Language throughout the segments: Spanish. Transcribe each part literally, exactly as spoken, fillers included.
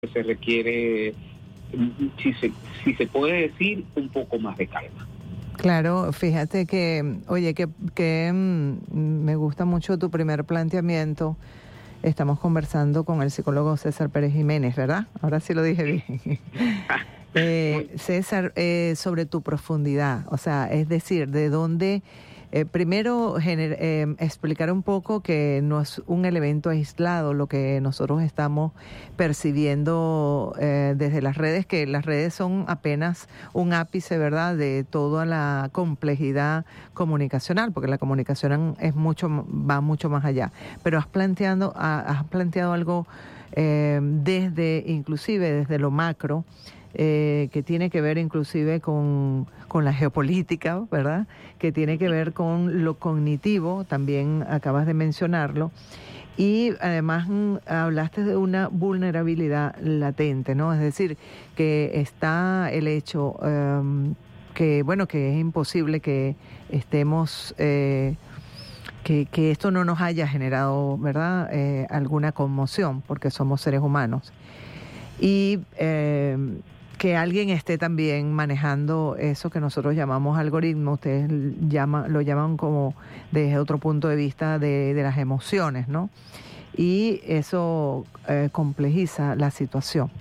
se requiere, si se, si se puede decir, un poco más de calma. Claro, fíjate que, oye, que, que mmm, me gusta mucho tu primer planteamiento. Estamos conversando con el psicólogo César Pérez Jiménez, ¿verdad? Ahora sí lo dije bien. eh, César, eh, sobre tu profundidad, o sea, es decir, de dónde... Eh, primero, gener, eh, explicar un poco que no es un elemento aislado lo que nosotros estamos percibiendo eh, desde las redes, que las redes son apenas un ápice, ¿verdad?, de toda la complejidad comunicacional, porque la comunicación es mucho, va mucho más allá. Pero has planteado, has planteado algo eh, desde, inclusive desde lo macro, Eh, que tiene que ver inclusive con, con la geopolítica, ¿verdad? Que tiene que ver con lo cognitivo, también acabas de mencionarlo, y además mm, hablaste de una vulnerabilidad latente, ¿no? Es decir, que está el hecho um, que, bueno, que es imposible que estemos... Eh, Que, que esto no nos haya generado, ¿verdad?, eh, alguna conmoción, porque somos seres humanos. Y eh, que alguien esté también manejando eso que nosotros llamamos algoritmo, ustedes llaman, lo llaman como desde otro punto de vista de, de las emociones, ¿no? Y eso eh, complejiza la situación.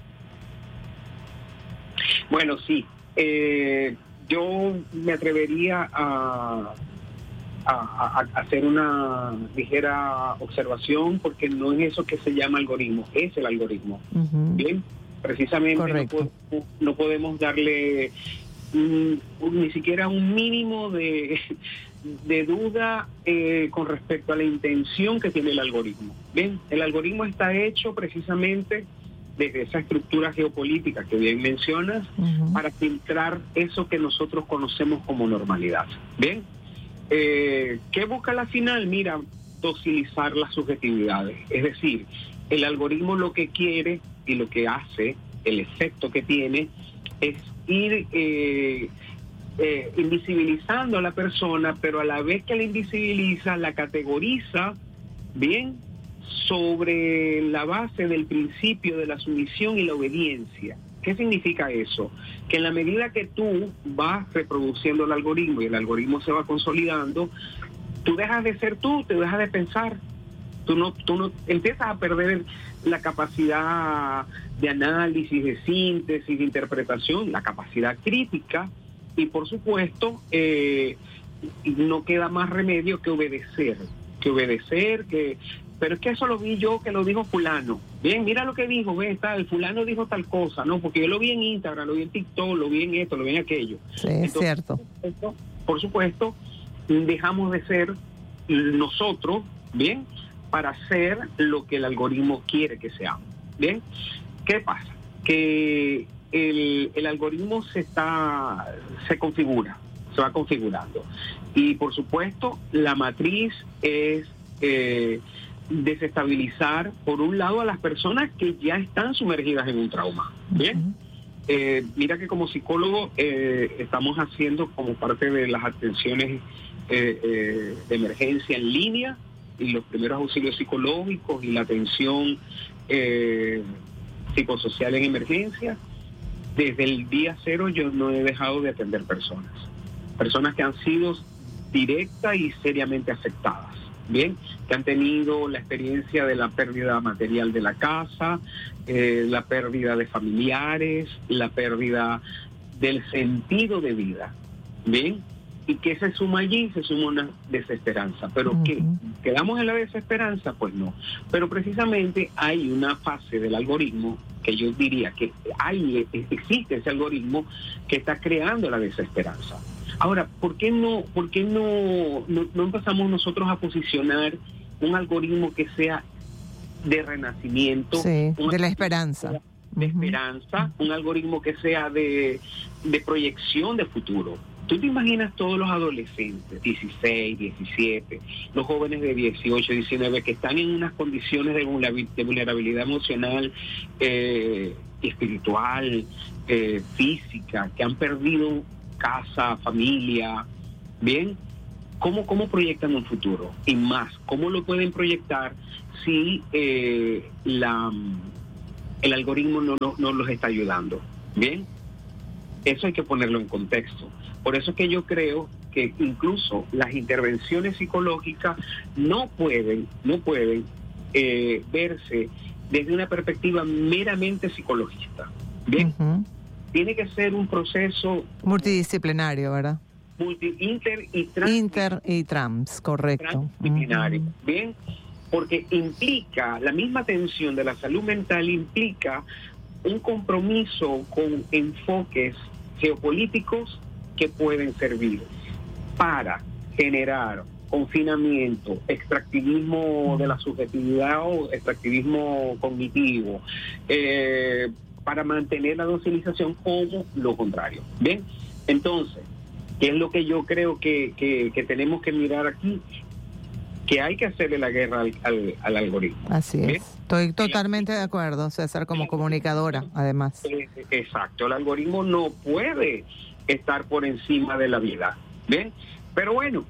Bueno, sí. Eh, yo me atrevería a... A, a, a hacer una ligera observación, porque no es eso que se llama algoritmo, es el algoritmo. Uh-huh. Bien, precisamente no, po- no podemos darle un, un, ni siquiera un mínimo de, de duda eh, con respecto a la intención que tiene el algoritmo. Bien, el algoritmo está hecho precisamente desde esa estructura geopolítica que bien mencionas, uh-huh, para filtrar eso que nosotros conocemos como normalidad. Bien. Eh, ¿Qué busca la final? Mira, docilizar las subjetividades. Es decir, el algoritmo lo que quiere y lo que hace, el efecto que tiene, es ir eh, eh, invisibilizando a la persona, pero a la vez que la invisibiliza, la categoriza, bien, sobre la base del principio de la sumisión y la obediencia. ¿Qué significa eso? Que en la medida que tú vas reproduciendo el algoritmo y el algoritmo se va consolidando, tú dejas de ser tú, te dejas de pensar. Tú no, tú no empiezas a perder la capacidad de análisis, de síntesis, de interpretación, la capacidad crítica, y por supuesto eh, no queda más remedio que obedecer, que obedecer, que... Pero es que eso lo vi yo, que lo dijo fulano. Bien, mira lo que dijo, ve, está, el fulano dijo tal cosa, ¿no? Porque yo lo vi en Instagram, lo vi en TikTok, lo vi en esto, lo vi en aquello. Sí, es Entonces, cierto. Por supuesto, por supuesto, dejamos de ser nosotros, ¿bien?, para ser lo que el algoritmo quiere que seamos. ¿Bien? ¿Qué pasa? Que el, el algoritmo se está, se configura, se va configurando. Y por supuesto, la matriz es... Eh, desestabilizar, por un lado, a las personas que ya están sumergidas en un trauma. Bien, uh-huh. eh, mira que como psicólogo eh, estamos haciendo como parte de las atenciones eh, eh, de emergencia en línea y los primeros auxilios psicológicos y la atención eh, psicosocial en emergencia. Desde el día cero yo no he dejado de atender personas, personas que han sido directa y seriamente afectadas. Bien, que han tenido la experiencia de la pérdida material de la casa, eh, la pérdida de familiares, la pérdida del sentido de vida. Bien, y que se suma allí, se suma una desesperanza. ¿Pero uh-huh. qué? ¿Quedamos en la desesperanza? Pues no. Pero precisamente hay una fase del algoritmo que yo diría que hay, existe ese algoritmo que está creando la desesperanza. Ahora, ¿por qué no, por qué no, no, no empezamos nosotros a posicionar un algoritmo que sea de renacimiento? Sí, de la esperanza. De uh-huh. esperanza, un algoritmo que sea de, de proyección de futuro. Tú te imaginas todos los adolescentes, dieciséis, diecisiete, los jóvenes de dieciocho, diecinueve, que están en unas condiciones de vulnerabilidad emocional, eh, espiritual, eh, física, que han perdido casa, familia, ¿bien? ¿Cómo, cómo proyectan un futuro? Y más, ¿cómo lo pueden proyectar si eh, la, el algoritmo no, no, no los está ayudando. Bien, eso hay que ponerlo en contexto. Por eso es que yo creo que incluso las intervenciones psicológicas no pueden, no pueden eh, verse desde una perspectiva meramente psicologista. Bien, uh-huh. Tiene que ser un proceso multidisciplinario, ¿verdad? Multi, inter y trans. Inter y trans, correcto. Transdisciplinario. Uh-huh. Bien, porque implica, la misma atención de la salud mental implica un compromiso con enfoques geopolíticos que pueden servir para generar confinamiento, extractivismo de la subjetividad o extractivismo cognitivo, eh, para mantener la docilización como lo contrario. Bien, entonces, ¿qué es lo que yo creo que, que, que tenemos que mirar aquí? Que hay que hacerle la guerra al, al, al algoritmo. Así es. ¿Bien? Estoy totalmente de acuerdo, César, como comunicadora, además. Exacto, el algoritmo no puede estar por encima de la vida. ¿Bien? Pero bueno,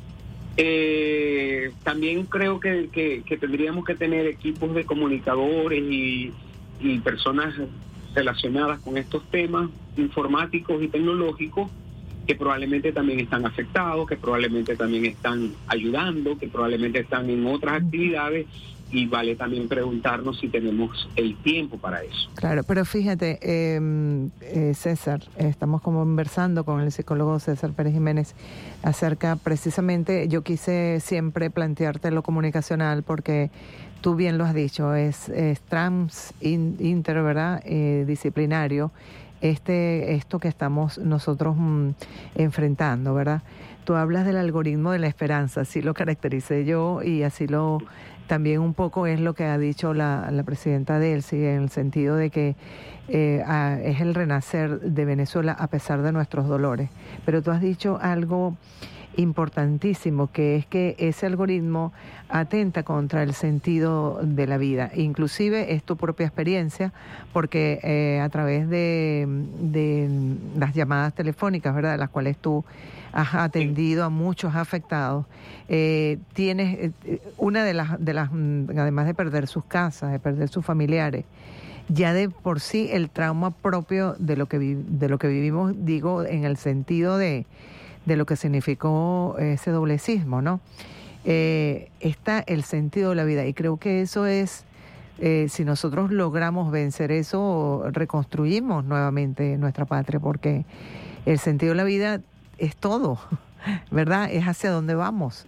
eh, también creo que, que, que tendríamos que tener equipos de comunicadores y, y personas relacionadas con estos temas informáticos y tecnológicos que probablemente también están afectados, que probablemente también están ayudando, que probablemente están en otras actividades, y vale también preguntarnos si tenemos el tiempo para eso. Claro, pero fíjate, eh, eh, César, estamos conversando con el psicólogo César Pérez Jiménez acerca, precisamente, yo quise siempre plantearte lo comunicacional porque tú bien lo has dicho, es, es trans, in, inter, ¿verdad? Eh, disciplinario, este, esto que estamos nosotros mm, enfrentando, ¿verdad? Tú hablas del algoritmo de la esperanza, así lo caractericé yo y así lo... También un poco es lo que ha dicho la, la presidenta Delcy, en el sentido de que eh, a, es el renacer de Venezuela a pesar de nuestros dolores. Pero tú has dicho algo importantísimo, que es que ese algoritmo atenta contra el sentido de la vida. Inclusive es tu propia experiencia, porque eh, a través de, de las llamadas telefónicas, ¿verdad?, de las cuales tú has atendido a muchos afectados, eh, tienes eh, una de las, de las, además de perder sus casas, de perder sus familiares, ya de por sí el trauma propio de lo que vi, de lo que vivimos, digo, en el sentido de, de lo que significó ese doblecismo, ¿no? Eh, está el sentido de la vida, y creo que eso es, eh, si nosotros logramos vencer eso, reconstruimos nuevamente nuestra patria, porque el sentido de la vida es todo, ¿verdad? Es hacia dónde vamos.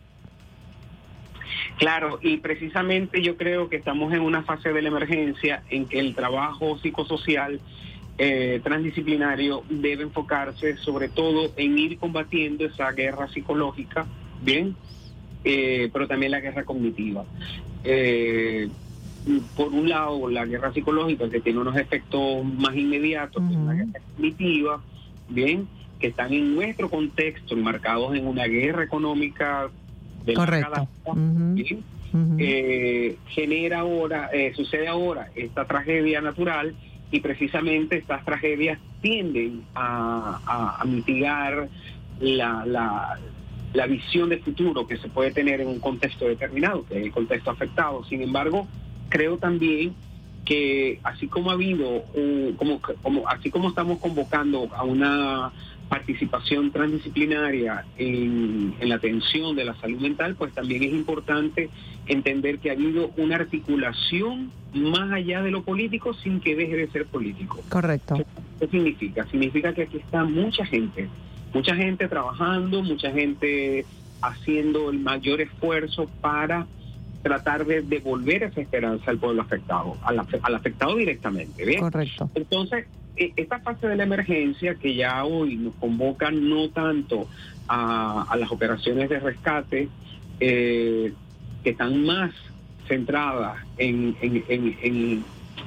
Claro, y precisamente yo creo que estamos en una fase de la emergencia en que el trabajo psicosocial eh, transdisciplinario debe enfocarse sobre todo en ir combatiendo esa guerra psicológica, bien, eh, pero también la guerra cognitiva. Eh, por un lado, la guerra psicológica, que tiene unos efectos más inmediatos, uh-huh. que es la guerra cognitiva, bien, que están en nuestro contexto enmarcados en una guerra económica de correcto. La uh-huh. ¿sí? uh-huh. eh, genera ahora, eh, sucede ahora esta tragedia natural, y precisamente estas tragedias tienden a, a, a mitigar la, la, la visión de futuro que se puede tener en un contexto determinado, que es el contexto afectado. Sin embargo, creo también que así como ha habido, un, como, como así como estamos convocando a una participación transdisciplinaria en, en la atención de la salud mental, pues también es importante entender que ha habido una articulación más allá de lo político sin que deje de ser político. Correcto. ¿Qué significa? Significa que aquí está mucha gente, mucha gente trabajando, mucha gente haciendo el mayor esfuerzo para tratar de devolver esa esperanza al pueblo afectado, al, al afectado directamente, ¿bien? Correcto. Entonces, esta fase de la emergencia que ya hoy nos convoca no tanto a, a las operaciones de rescate, eh, que están más centradas en, en, en, en,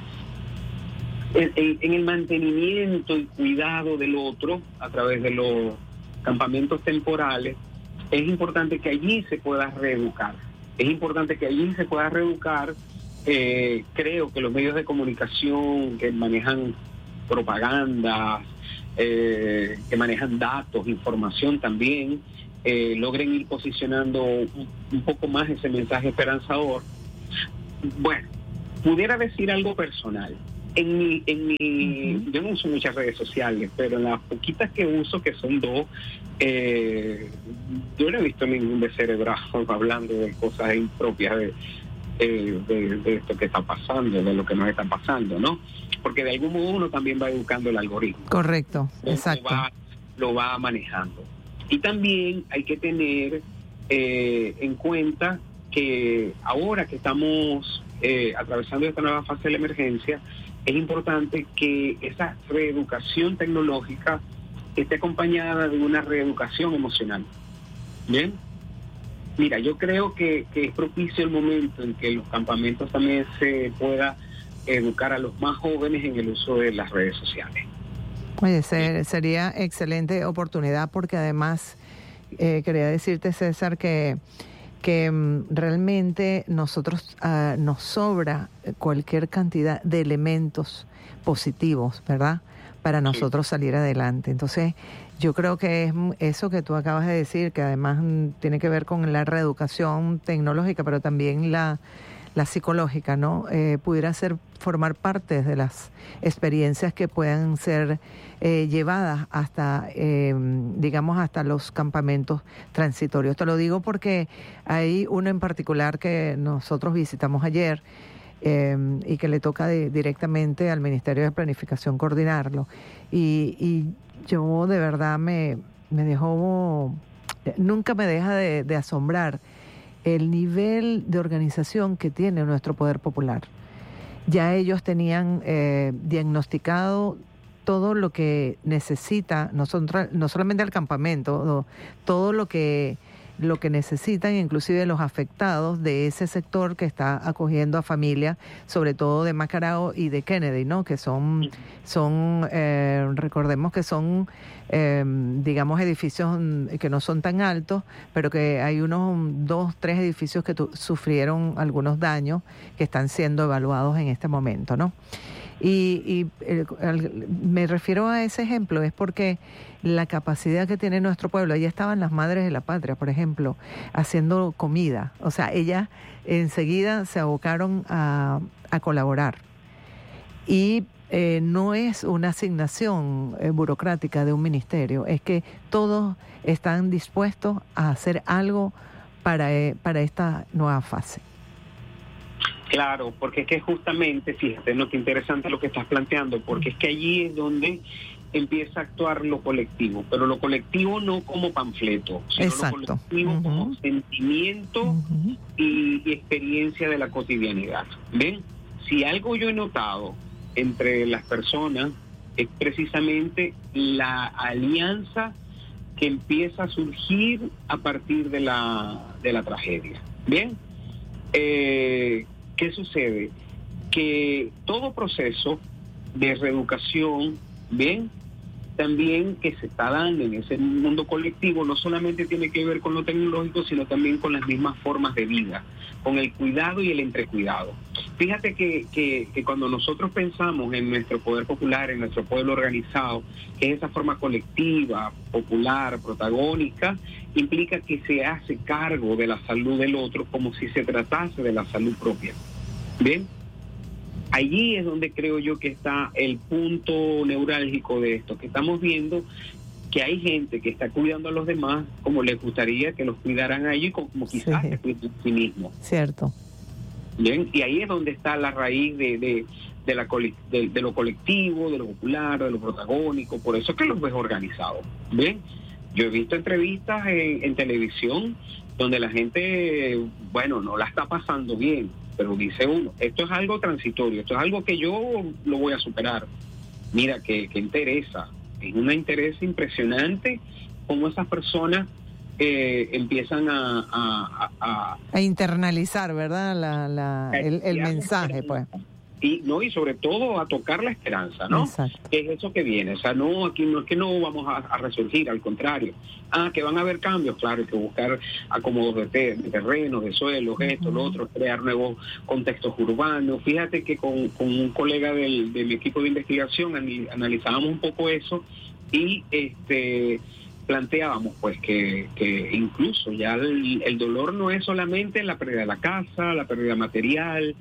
en, en el mantenimiento y cuidado del otro a través de los campamentos temporales, es importante que allí se pueda reeducar. Es importante que allí se pueda reeducar. Eh, creo que los medios de comunicación que manejan propaganda, eh, que manejan datos, información también, eh, logren ir posicionando un, un poco más ese mensaje esperanzador. Bueno, pudiera decir algo personal. En mi, en mi, Uh-huh. yo no uso muchas redes sociales, pero en las poquitas que uso, que son dos, eh, yo no he visto ningún descerebrado hablando de cosas impropias de, eh, de, de esto que está pasando, de lo que nos está pasando, ¿no? Porque de algún modo uno también va educando el algoritmo. Correcto, Lo exacto. va, lo va manejando. Y también hay que tener eh, en cuenta que ahora que estamos eh, atravesando esta nueva fase de la emergencia, es importante que esa reeducación tecnológica esté acompañada de una reeducación emocional. ¿Bien? Mira, yo creo que, que es propicio el momento en que los campamentos también se pueda educar a los más jóvenes en el uso de las redes sociales. Oye, ser, sería excelente oportunidad porque además eh, quería decirte, César, que que um, realmente nosotros uh, nos sobra cualquier cantidad de elementos positivos, ¿verdad? Para nosotros sí. salir adelante. Entonces, yo creo que es eso que tú acabas de decir, que además um, tiene que ver con la reeducación tecnológica, pero también la, la psicológica, ¿no? Eh, pudiera ser formar parte de las experiencias que puedan ser eh, llevadas hasta, eh, digamos, hasta los campamentos transitorios. Te lo digo porque hay uno en particular que nosotros visitamos ayer eh, y que le toca de, directamente al Ministerio de Planificación coordinarlo. Y, y yo de verdad me, me dejó, nunca me deja de, de asombrar el nivel de organización que tiene nuestro poder popular. Ya ellos tenían eh, diagnosticado todo lo que necesita, no, son, no solamente el campamento, no, todo lo que, lo que necesitan, inclusive los afectados de ese sector que está acogiendo a familias, sobre todo de Macarao y de Kennedy, ¿no? Que son, son eh, recordemos que son, eh, digamos, edificios que no son tan altos, pero que hay unos dos, tres edificios que tu, sufrieron algunos daños que están siendo evaluados en este momento, ¿no? Y, y el, el, me refiero a ese ejemplo, es porque la capacidad que tiene nuestro pueblo, allí estaban las madres de la patria, por ejemplo, haciendo comida, o sea, ellas enseguida se abocaron a, a colaborar. Y eh, no es una asignación eh, burocrática de un ministerio, es que todos están dispuestos a hacer algo para, eh, para esta nueva fase. Claro, porque es que justamente, fíjate, no, qué interesante lo que estás planteando, porque es que allí es donde empieza a actuar lo colectivo, pero lo colectivo no como panfleto, sino Exacto. lo colectivo uh-huh. como sentimiento uh-huh. y, y experiencia de la cotidianidad. ¿Ven? Si algo yo he notado entre las personas es precisamente la alianza que empieza a surgir a partir de la, de la tragedia. ¿Bien? Eh... ¿Qué sucede? Que todo proceso de reeducación, bien, también que se está dando en ese mundo colectivo, no solamente tiene que ver con lo tecnológico, sino también con las mismas formas de vida, con el cuidado y el entrecuidado. Fíjate que, que, que cuando nosotros pensamos en nuestro poder popular, en nuestro pueblo organizado, que es esa forma colectiva, popular, protagónica, implica que se hace cargo de la salud del otro como si se tratase de la salud propia. ¿Bien? Allí es donde creo yo que está el punto neurálgico de esto, que estamos viendo que hay gente que está cuidando a los demás como les gustaría que los cuidaran a ellos, como quizás sí. se cuidan a sí mismos. Cierto. Bien, y ahí es donde está la raíz de, de, de, la, de, de lo colectivo, de lo popular, de lo protagónico, por eso es que los ves organizados. Bien, yo he visto entrevistas en, en televisión donde la gente, bueno, no la está pasando bien, pero dice uno, esto es algo transitorio, esto es algo que yo lo voy a superar. Mira, que, que interesa, es un interés impresionante cómo esas personas eh, empiezan a, a, a... a internalizar, ¿verdad? La, la, el, el mensaje, pues. Y, no, y sobre todo a tocar la esperanza, ¿no? Exacto. Que es eso que viene. O sea, no, aquí no es que no vamos a, a resurgir, al contrario. Ah, que van a haber cambios, claro, hay que buscar acomodos de, te, de terrenos, de suelos, uh-huh. esto, lo otro, crear nuevos contextos urbanos. Fíjate que con, con un colega del, de mi equipo de investigación analizábamos un poco eso y este planteábamos pues que, que incluso ya el, el dolor no es solamente la pérdida de la casa, la pérdida material,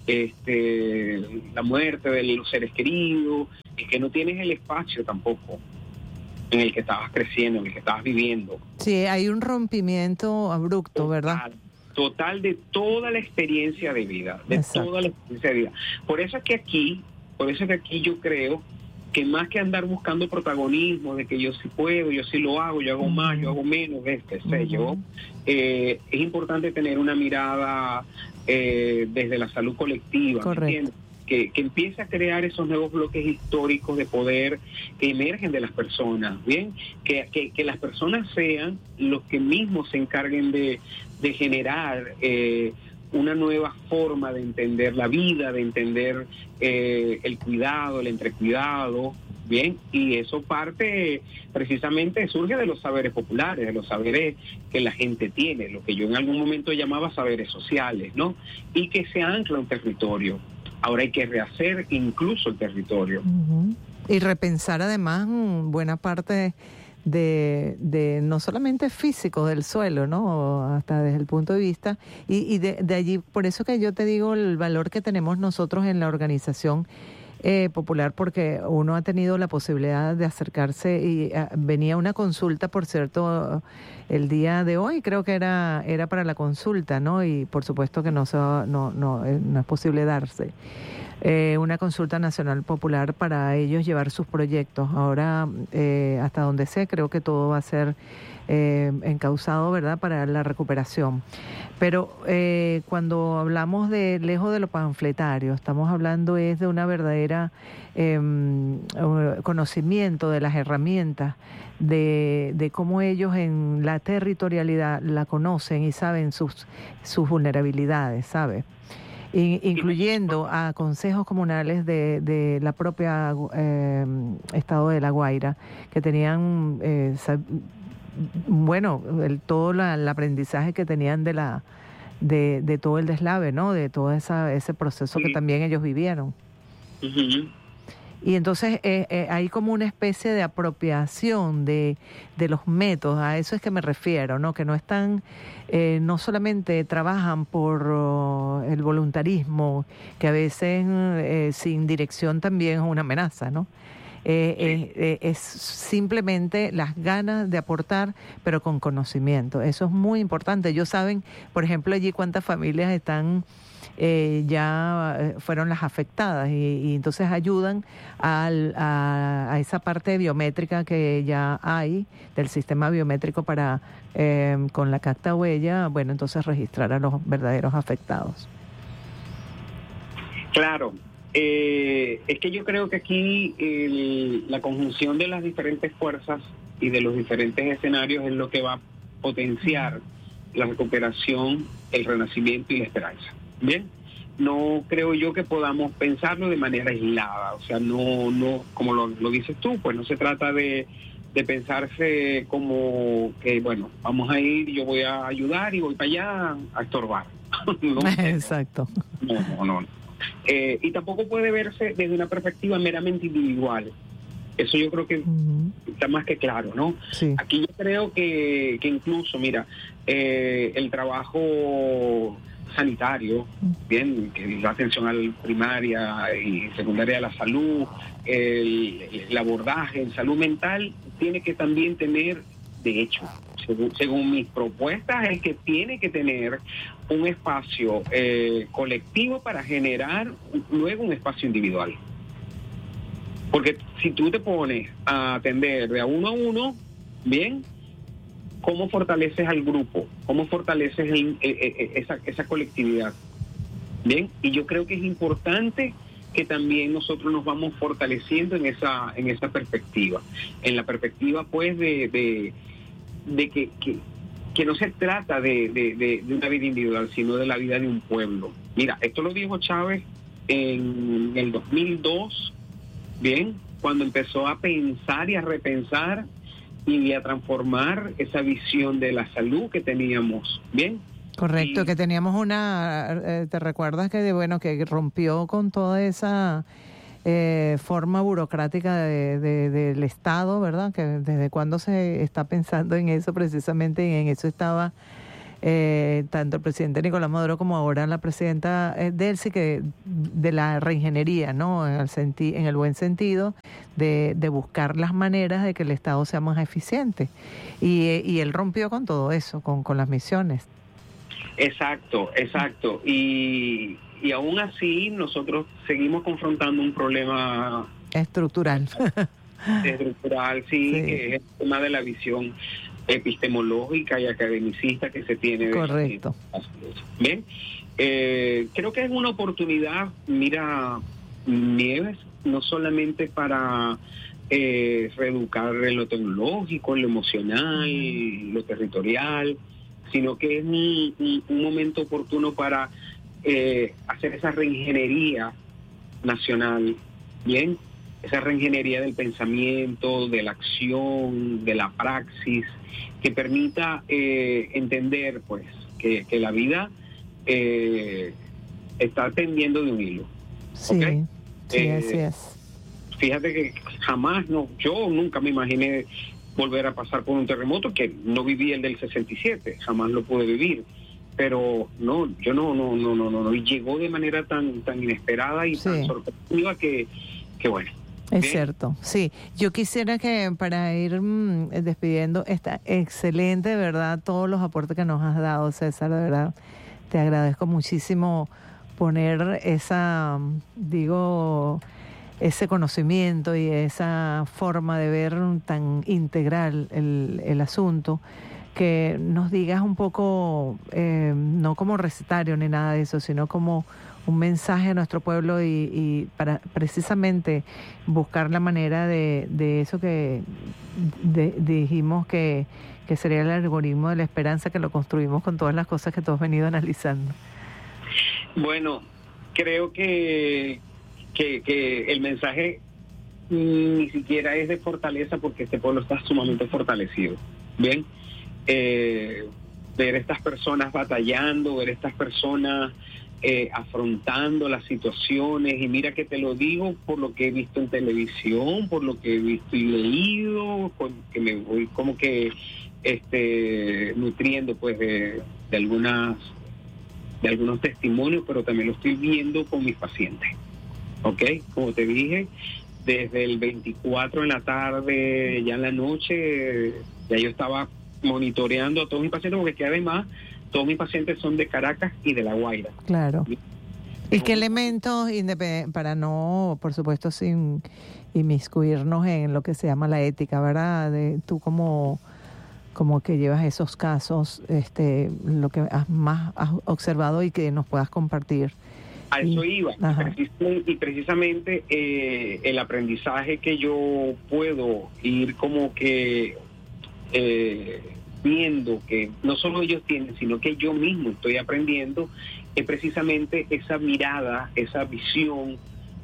este, la muerte de los seres queridos, es que no tienes el espacio tampoco en el que estabas creciendo, en el que estabas viviendo. Sí, hay un rompimiento abrupto, total, ¿verdad? Total de toda la experiencia de vida, de Exacto. toda la experiencia de vida. Por eso es que aquí, por eso es que aquí yo creo que más que andar buscando protagonismo de que yo sí puedo, yo sí lo hago, yo hago uh-huh. más, yo hago menos, este, sé uh-huh. yo, eh, es importante tener una mirada eh, desde la salud colectiva, ¿me entiendes? Que, que empiece a crear esos nuevos bloques históricos de poder que emergen de las personas, ¿bien? Que, que, que las personas sean los que mismos se encarguen de, de generar eh, una nueva forma de entender la vida, de entender eh, el cuidado, el entrecuidado, ¿bien? Y eso parte, precisamente, surge de los saberes populares, de los saberes que la gente tiene, lo que yo en algún momento llamaba saberes sociales, ¿no? Y que se ancla un territorio. Ahora hay que rehacer incluso el territorio. Uh-huh. Y repensar además buena parte de, de no solamente físico del suelo, ¿no? Hasta desde el punto de vista, y, y de, de allí, por eso que yo te digo el valor que tenemos nosotros en la organización eh, popular, porque uno ha tenido la posibilidad de acercarse y uh, venía una consulta, por cierto, el día de hoy creo que era era para la consulta, ¿no? Y por supuesto que no se, no, no, no es posible darse. Eh, una consulta nacional popular para ellos llevar sus proyectos. Ahora, eh, hasta donde sé, creo que todo va a ser eh, encauzado, ¿verdad?, para la recuperación. Pero eh, cuando hablamos de lejos de lo panfletario, estamos hablando es de una verdadera eh, conocimiento de las herramientas, de, de cómo ellos en la territorialidad la conocen y saben sus, sus vulnerabilidades, ¿sabes? Incluyendo a consejos comunales de, de la propia eh, estado de La Guaira, que tenían, eh, bueno, el, todo la, el aprendizaje que tenían de la de, de todo el deslave, ¿no? De todo esa, ese proceso sí. que también ellos vivieron. Uh-huh. Y entonces eh, eh, hay como una especie de apropiación de, de los métodos, a eso es que me refiero, ¿no? Que no están, eh, no solamente trabajan por uh, el voluntarismo, que a veces eh, sin dirección también es una amenaza, ¿no? Eh, eh, eh, es simplemente las ganas de aportar, pero con conocimiento. Eso es muy importante. Ellos saben, por ejemplo, allí cuántas familias están... Eh, ya fueron las afectadas y, y entonces ayudan al, a, a esa parte biométrica que ya hay del sistema biométrico para eh, con la Cacta Huella, bueno, entonces registrar a los verdaderos afectados. Claro, eh, es que yo creo que aquí el, la conjunción de las diferentes fuerzas y de los diferentes escenarios es lo que va a potenciar la recuperación, el renacimiento y la esperanza. Bien, no creo yo que podamos pensarlo de manera aislada, o sea, no, no, como lo, lo dices tú, pues no se trata de, de pensarse como que, bueno, vamos a ir, yo voy a ayudar y voy para allá a estorbar. no, Exacto. No, no, no. Eh, y tampoco puede verse desde una perspectiva meramente individual. Eso yo creo que uh-huh. está más que claro, ¿no? Sí. Aquí yo creo que, que incluso, mira, eh, el trabajo sanitario, bien, que la atención a la primaria y secundaria de la salud, el, el abordaje en salud mental, tiene que también tener, de hecho, según, según mis propuestas, es que tiene que tener un espacio eh, colectivo para generar luego un espacio individual. Porque si tú te pones a atender de a uno a uno, bien, ¿cómo fortaleces al grupo? ¿Cómo fortaleces el, el, esa, esa colectividad? Bien, y yo creo que es importante que también nosotros nos vamos fortaleciendo en esa en esa perspectiva, en la perspectiva pues de, de, de que, que, que no se trata de, de, de, de una vida individual, sino de la vida de un pueblo. Mira, esto lo dijo Chávez en el dos mil dos, bien, cuando empezó a pensar y a repensar y a transformar esa visión de la salud que teníamos, ¿bien? Correcto, y, que teníamos una, eh, ¿te recuerdas que, bueno, que rompió con toda esa eh, forma burocrática de, de, del Estado, ¿verdad? Que desde cuándo se está pensando en eso, precisamente, y en eso estaba eh, tanto el presidente Nicolás Maduro como ahora la presidenta eh, Delcy, que de la reingeniería, ¿no? En el, senti en el buen sentido de, de buscar las maneras de que el Estado sea más eficiente. Y, y él rompió con todo eso, con, con las misiones. Exacto, exacto. Y, y aún así nosotros seguimos confrontando un problema estructural. estructural, sí, sí, que es el tema de la visión epistemológica y academicista que se tiene. Correcto. De, Bien, eh, creo que es una oportunidad, mira, Nieves, no solamente para eh, reeducar en lo tecnológico, en lo emocional, uh-huh. lo territorial, sino que es un, un, un momento oportuno para eh, hacer esa reingeniería nacional, bien, esa reingeniería del pensamiento, de la acción, de la praxis, que permita eh, entender, pues, que, que la vida eh, está tendiendo de un hilo. Sí, ¿okay? sí, eh, así es. Fíjate que jamás, no, yo nunca me imaginé volver a pasar por un terremoto, que no viví el del sesenta y siete, jamás lo pude vivir, pero no, yo no, no, no, no, no, no, y llegó de manera tan, tan inesperada y sí. tan sorpresiva que, que bueno. Es ¿bien? Cierto, sí. Yo quisiera que para ir mmm, despidiendo, está excelente, de verdad, todos los aportes que nos has dado, César, de verdad, te agradezco muchísimo poner esa, digo, ese conocimiento y esa forma de ver tan integral el, el asunto, que nos digas un poco, eh, no como recetario ni nada de eso, sino como un mensaje a nuestro pueblo y, y para precisamente buscar la manera de, de eso que de, dijimos que, que sería el algoritmo de la esperanza, que lo construimos con todas las cosas que tú has venido analizando. Bueno, creo que Que, que el mensaje ni siquiera es de fortaleza, porque este pueblo está sumamente fortalecido. Bien, eh, ver estas personas batallando, ver estas personas eh, afrontando las situaciones, y mira que te lo digo por lo que he visto en televisión, por lo que he visto y leído, que me voy como que este nutriendo pues de, de algunas de algunos testimonios, pero también lo estoy viendo con mis pacientes. Ok, como te dije, desde el veinticuatro en la tarde, ya en la noche, ya yo estaba monitoreando a todos mis pacientes, porque que además todos mis pacientes son de Caracas y de La Guaira. Claro. ¿Y qué elementos, para no, por supuesto, sin inmiscuirnos en lo que se llama la ética, ¿verdad? De, tú como, como que llevas esos casos, este, lo que has más has observado y que nos puedas compartir. A eso iba, y precisamente eh, el aprendizaje que yo puedo ir como que eh, viendo que no solo ellos tienen, sino que yo mismo estoy aprendiendo, es precisamente esa mirada, esa visión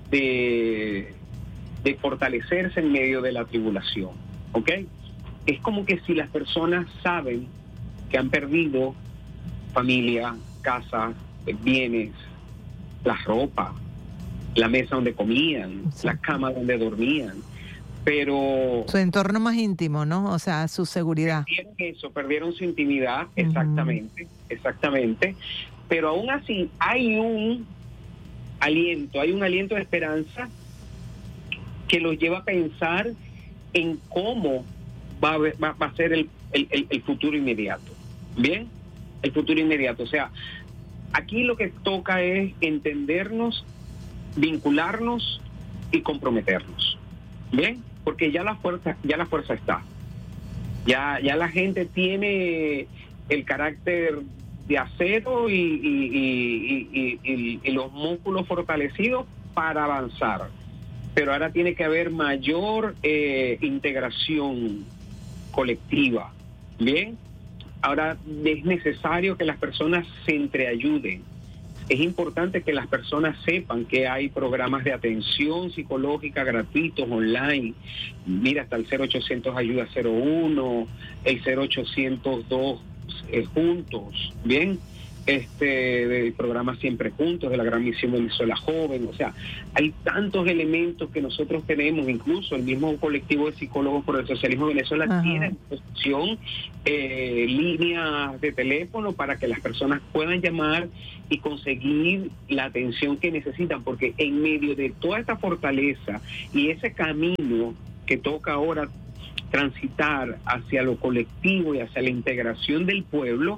de, de fortalecerse en medio de la tribulación, ¿ok? Es como que si las personas saben que han perdido familia, casa, bienes, la ropa, la mesa donde comían, sí. la cama donde dormían, pero... Su entorno más íntimo, ¿no? O sea, su seguridad. Perdieron eso, perdieron su intimidad, uh-huh. exactamente, exactamente, pero aún así hay un aliento, hay un aliento de esperanza que los lleva a pensar en cómo va a, va, va a ser el, el, el futuro inmediato, ¿bien? El futuro inmediato, o sea... Aquí lo que toca es entendernos, vincularnos y comprometernos, ¿bien? Porque ya la fuerza, ya la fuerza está. Ya, ya la gente tiene el carácter de acero y, y, y, y, y, y los músculos fortalecidos para avanzar. Pero ahora tiene que haber mayor eh, integración colectiva, ¿bien? Ahora es necesario que las personas se entreayuden. Es importante que las personas sepan que hay programas de atención psicológica gratuitos online. Mira, hasta el cero ochocientos ayuda cero uno, el cero ochocientos dos eh, juntos, ¿bien? este del programa Siempre Juntos, de la Gran Misión Venezuela Joven. O sea, hay tantos elementos que nosotros tenemos, incluso el mismo colectivo de psicólogos por el socialismo de Venezuela Ajá. tiene a disposición eh, líneas de teléfono para que las personas puedan llamar y conseguir la atención que necesitan, porque en medio de toda esta fortaleza y ese camino que toca ahora transitar hacia lo colectivo y hacia la integración del pueblo,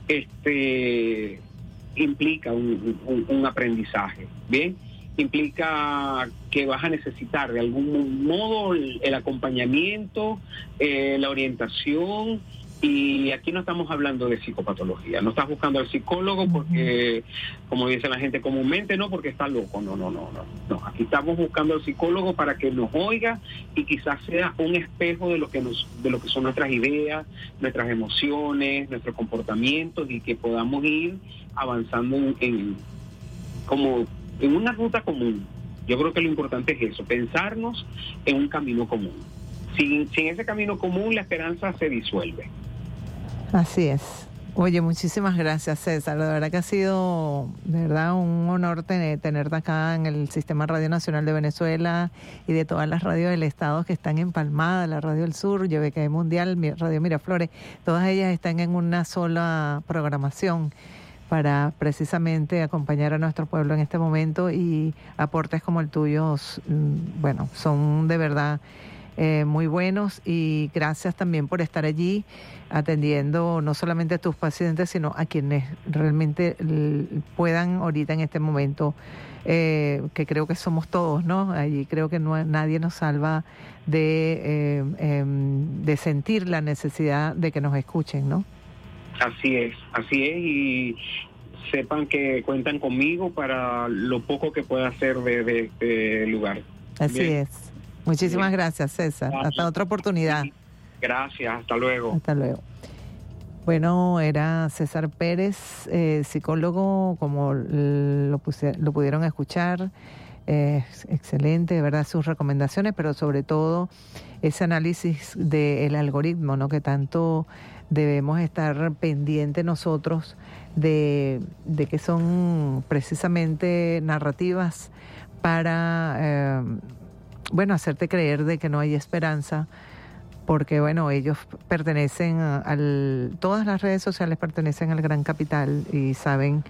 este implica un, un, un aprendizaje, ¿bien? Implica que vas a necesitar de algún modo el, el acompañamiento, eh, la orientación. Y aquí no estamos hablando de psicopatología, no estás buscando al psicólogo porque, como dice la gente comúnmente, no porque está loco, no, no, no, no, no. Aquí estamos buscando al psicólogo para que nos oiga y quizás sea un espejo de lo que nos, de lo que son nuestras ideas, nuestras emociones, nuestros comportamientos, y que podamos ir avanzando en, en como en una ruta común. Yo creo que lo importante es eso, pensarnos en un camino común. Sin, sin ese camino común, la esperanza se disuelve. Así es. Oye, muchísimas gracias, César. De verdad que ha sido, de verdad, un honor tener, tenerte acá en el Sistema Radio Nacional de Venezuela y de todas las radios del Estado que están empalmadas, la Radio del Sur, Yo B K Mundial, Radio Miraflores, todas ellas están en una sola programación para precisamente acompañar a nuestro pueblo en este momento, y aportes como el tuyo, bueno, son de verdad Eh, muy buenos, y gracias también por estar allí atendiendo no solamente a tus pacientes, sino a quienes realmente l- puedan ahorita en este momento, eh, que creo que somos todos, ¿no? Allí creo que no, nadie nos salva de, eh, eh, de sentir la necesidad de que nos escuchen, ¿no? Así es, así es, y sepan que cuentan conmigo para lo poco que pueda hacer de, de este lugar. Así Bien. es. Muchísimas Bien. gracias, César. Gracias. Hasta otra oportunidad. Gracias, hasta luego. Hasta luego. Bueno, era César Pérez, eh, psicólogo, como lo, puse, lo pudieron escuchar. Eh, excelente, de verdad, sus recomendaciones, pero sobre todo ese análisis del algoritmo, ¿no? Que tanto debemos estar pendientes nosotros de, de que son precisamente narrativas para... Eh, bueno, hacerte creer de que no hay esperanza, porque bueno, ellos pertenecen al, todas las redes sociales pertenecen al gran capital, y saben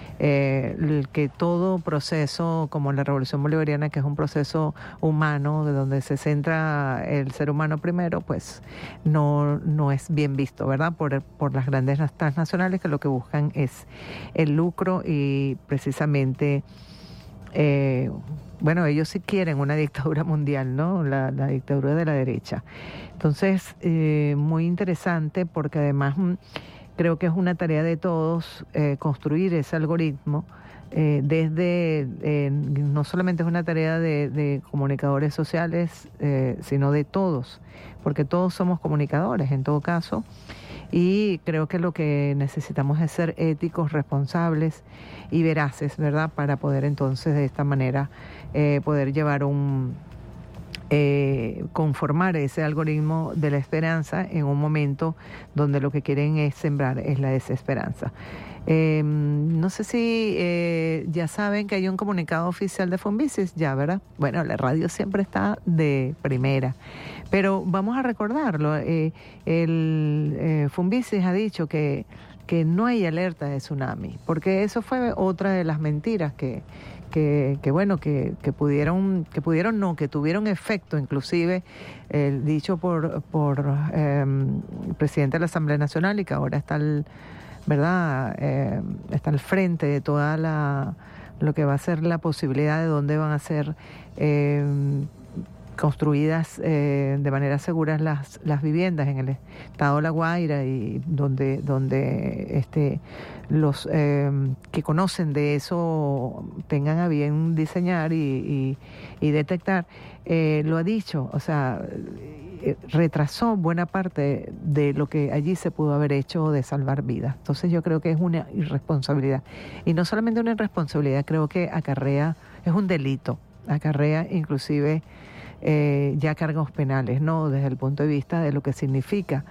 eh, que todo proceso como la Revolución Bolivariana, que es un proceso humano, de donde se centra el ser humano primero, pues no, no es bien visto, ¿verdad? Por, por las grandes transnacionales, que lo que buscan es el lucro, y precisamente eh, bueno, ellos sí quieren una dictadura mundial, ¿no? La, la dictadura de la derecha. Entonces, eh, muy interesante, porque además mm, creo que es una tarea de todos eh, construir ese algoritmo. Eh, desde, eh, no solamente es una tarea de, de comunicadores sociales, eh, sino de todos, porque todos somos comunicadores en todo caso. Y creo que lo que necesitamos es ser éticos, responsables y veraces, ¿verdad? Para poder entonces de esta manera eh, poder llevar un, eh, conformar ese algoritmo de la esperanza en un momento donde lo que quieren es sembrar es la desesperanza. Eh, no sé si eh, ya saben que hay un comunicado oficial de Fumbisis, ya, ¿verdad? Bueno, la radio siempre está de primera, pero vamos a recordarlo. Eh, el eh, Fumbisis ha dicho que, que no hay alerta de tsunami, porque eso fue otra de las mentiras que, que, que bueno, que, que pudieron, que pudieron no, que tuvieron efecto, inclusive el dicho por, por eh, el presidente de la Asamblea Nacional, y que ahora está el ¿verdad? Eh, está al frente de toda la lo que va a ser la posibilidad de dónde van a ser eh, construidas eh, de manera segura las las viviendas en el estado de La Guaira, y donde donde este los eh, que conocen de eso tengan a bien diseñar y, y, y detectar. Eh, lo ha dicho, o sea, retrasó buena parte de lo que allí se pudo haber hecho de salvar vidas. Entonces yo creo que es una irresponsabilidad, y no solamente una irresponsabilidad, creo que acarrea, es un delito, acarrea inclusive eh, ya cargos penales, ¿no? Desde el punto de vista de lo que significa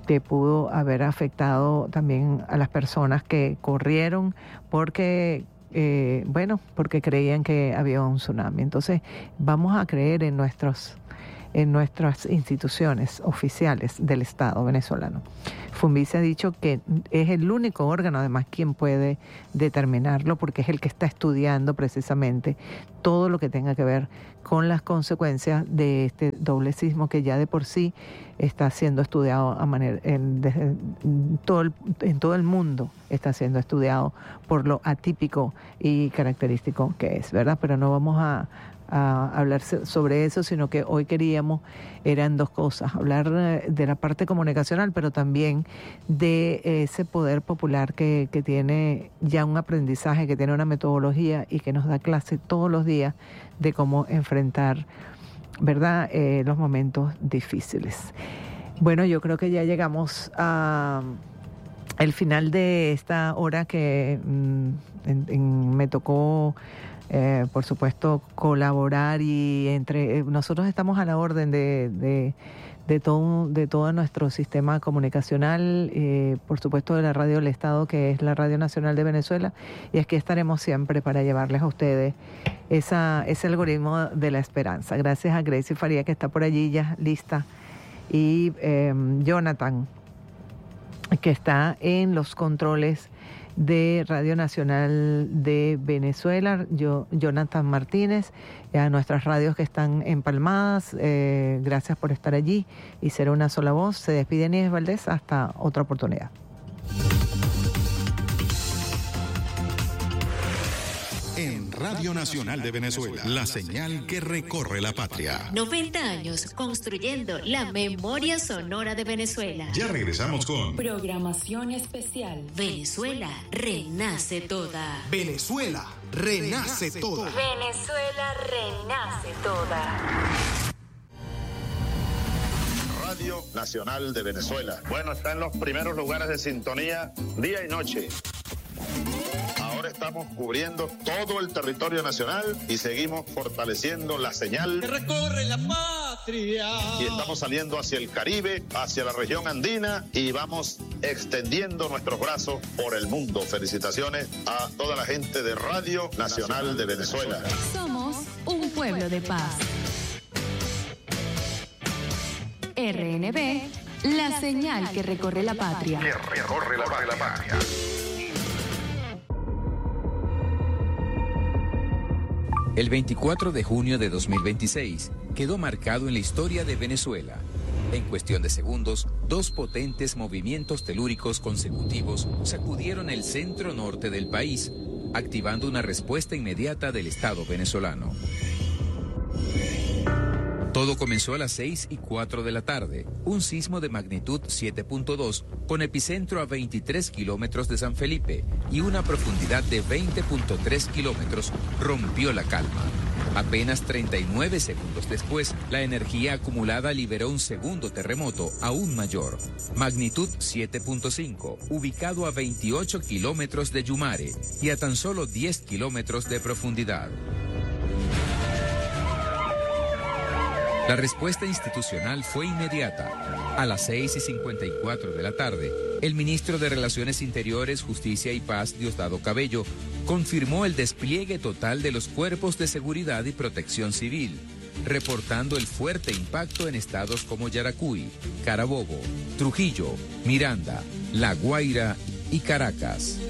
que pudo haber afectado también a las personas que corrieron porque, eh, bueno, porque creían que había un tsunami. Entonces, vamos a creer en nuestros en nuestras instituciones oficiales del Estado venezolano. Funvice ha dicho que es el único órgano, además, quien puede determinarlo, porque es el que está estudiando precisamente todo lo que tenga que ver con las consecuencias de este doble sismo que ya de por sí está siendo estudiado a manera, en, de, en, todo el, en todo el mundo está siendo estudiado por lo atípico y característico que es, ¿verdad? Pero no vamos a a hablar sobre eso, sino que hoy queríamos, eran dos cosas, hablar de la parte comunicacional, pero también de ese poder popular que, que tiene ya un aprendizaje, que tiene una metodología y que nos da clase todos los días de cómo enfrentar, ¿verdad?, eh, los momentos difíciles. Bueno, yo creo que ya llegamos a el final de esta hora que mm, en, en, me tocó Eh, por supuesto, colaborar y entre eh, nosotros estamos a la orden de, de, de, todo, de todo nuestro sistema comunicacional, eh, por supuesto de la Radio del Estado, que es la Radio Nacional de Venezuela, y aquí estaremos siempre para llevarles a ustedes esa, ese algoritmo de la esperanza. Gracias a Gracie Faría, que está por allí ya lista, y eh, Jonathan, que está en los controles de Radio Nacional de Venezuela, yo, Jonathan Martínez, a nuestras radios que están empalmadas, eh, gracias por estar allí y ser una sola voz. Se despide Nieves Valdés, hasta otra oportunidad. En Radio Nacional de Venezuela, la señal que recorre la patria. noventa años construyendo la memoria sonora de Venezuela. Ya regresamos con programación especial. Venezuela renace toda. Venezuela renace toda. Venezuela renace toda. Radio Nacional de Venezuela. Bueno, está en los primeros lugares de sintonía día y noche. Ahora estamos cubriendo todo el territorio nacional y seguimos fortaleciendo la señal que recorre la patria. Y estamos saliendo hacia el Caribe, hacia la región andina y vamos extendiendo nuestros brazos por el mundo. Felicitaciones a toda la gente de Radio Nacional de Venezuela. Somos un pueblo de paz. R N B, la señal que recorre la patria. Que recorre la patria. El veinticuatro de junio de dos mil veintiséis quedó marcado en la historia de Venezuela. En cuestión de segundos, dos potentes movimientos telúricos consecutivos sacudieron el centro norte del país, activando una respuesta inmediata del Estado venezolano. Todo comenzó a las seis y cuatro de la tarde. Un sismo de magnitud siete punto dos con epicentro a veintitrés kilómetros de San Felipe y una profundidad de veinte punto tres kilómetros rompió la calma. Apenas treinta y nueve segundos después, la energía acumulada liberó un segundo terremoto aún mayor. Magnitud siete punto cinco, ubicado a veintiocho kilómetros de Yumare y a tan solo diez kilómetros de profundidad. La respuesta institucional fue inmediata. A las seis y cincuenta y cuatro de la tarde, el ministro de Relaciones Interiores, Justicia y Paz, Diosdado Cabello, confirmó el despliegue total de los cuerpos de seguridad y protección civil, reportando el fuerte impacto en estados como Yaracuy, Carabobo, Trujillo, Miranda, La Guaira y Caracas.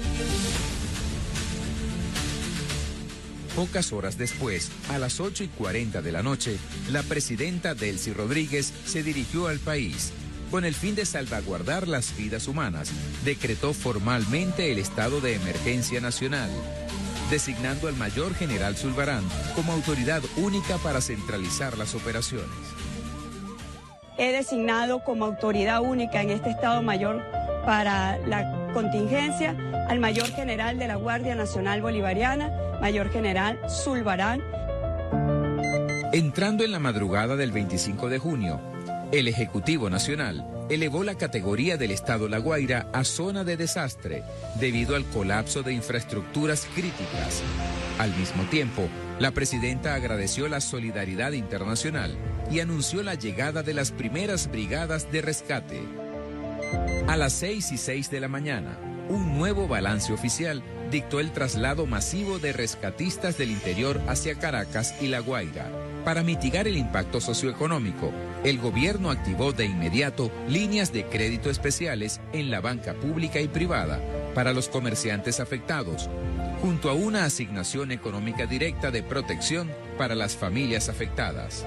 Pocas horas después, a las ocho y cuarenta de la noche, la presidenta Delcy Rodríguez se dirigió al país. Con el fin de salvaguardar las vidas humanas, decretó formalmente el estado de emergencia nacional, designando al mayor general Zulbarán como autoridad única para centralizar las operaciones. He designado como autoridad única en este Estado Mayor para la contingencia al mayor general de la Guardia Nacional Bolivariana, Mayor General Zulbarán. Entrando en la madrugada del veinticinco de junio, el Ejecutivo Nacional elevó la categoría del Estado La Guaira a zona de desastre debido al colapso de infraestructuras críticas. Al mismo tiempo, la presidenta agradeció la solidaridad internacional y anunció la llegada de las primeras brigadas de rescate. A las seis y seis de la mañana, un nuevo balance oficial dictó el traslado masivo de rescatistas del interior hacia Caracas y La Guaira. Para mitigar el impacto socioeconómico, el gobierno activó de inmediato líneas de crédito especiales en la banca pública y privada para los comerciantes afectados, junto a una asignación económica directa de protección para las familias afectadas.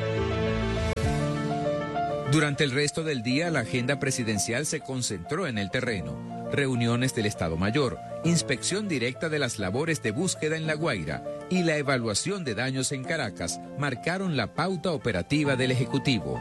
Durante el resto del día, la agenda presidencial se concentró en el terreno. Reuniones del Estado Mayor, inspección directa de las labores de búsqueda en La Guaira y la evaluación de daños en Caracas marcaron la pauta operativa del Ejecutivo.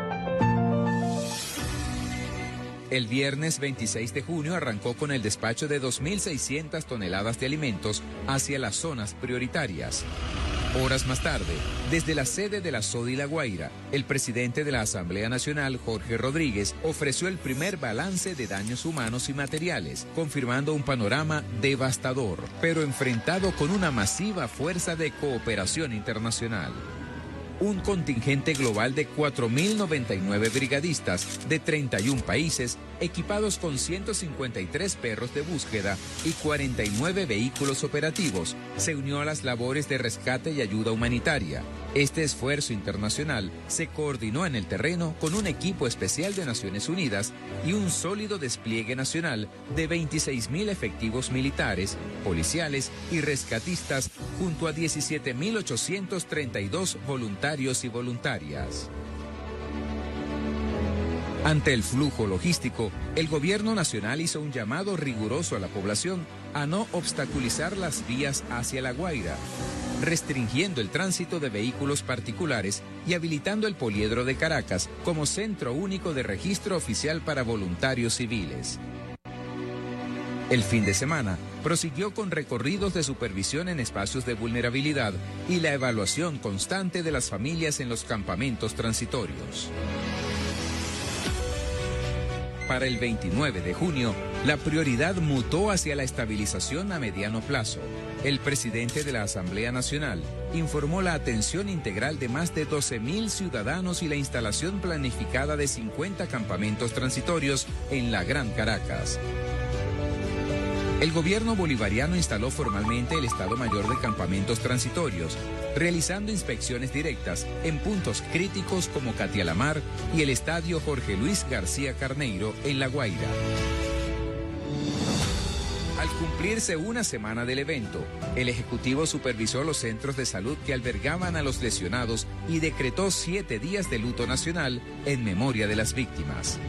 El viernes veintiséis de junio arrancó con el despacho de dos mil seiscientas toneladas de alimentos hacia las zonas prioritarias. Horas más tarde, desde la sede de la SODI La Guaira, el presidente de la Asamblea Nacional, Jorge Rodríguez, ofreció el primer balance de daños humanos y materiales, confirmando un panorama devastador, pero enfrentado con una masiva fuerza de cooperación internacional. Un contingente global de cuatro mil noventa y nueve brigadistas de treinta y un países, equipados con ciento cincuenta y tres perros de búsqueda y cuarenta y nueve vehículos operativos, se unió a las labores de rescate y ayuda humanitaria. Este esfuerzo internacional se coordinó en el terreno con un equipo especial de Naciones Unidas y un sólido despliegue nacional de veintiséis mil efectivos militares, policiales y rescatistas, junto a diecisiete mil ochocientos treinta y dos voluntarios y voluntarias. Ante el flujo logístico, el gobierno nacional hizo un llamado riguroso a la población a no obstaculizar las vías hacia La Guaira, restringiendo el tránsito de vehículos particulares y habilitando el poliedro de Caracas como centro único de registro oficial para voluntarios civiles. El fin de semana prosiguió con recorridos de supervisión en espacios de vulnerabilidad y la evaluación constante de las familias en los campamentos transitorios. Para el veintinueve de junio, la prioridad mutó hacia la estabilización a mediano plazo. El presidente de la Asamblea Nacional informó la atención integral de más de doce mil ciudadanos y la instalación planificada de cincuenta campamentos transitorios en la Gran Caracas. El gobierno bolivariano instaló formalmente el Estado Mayor de Campamentos Transitorios, realizando inspecciones directas en puntos críticos como Catialamar y el Estadio Jorge Luis García Carneiro en La Guaira. Al cumplirse una semana del evento, el Ejecutivo supervisó los centros de salud que albergaban a los lesionados y decretó siete días de luto nacional en memoria de las víctimas.